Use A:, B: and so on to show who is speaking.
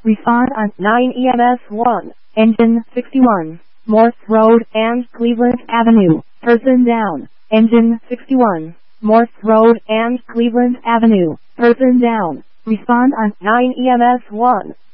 A: Respond on 9 EMS 1. Engine 61. Morse Road and Cleveland Avenue. Person down. Engine 61. Morse Road and Cleveland Avenue. Person down. Respond on 9 EMS 1.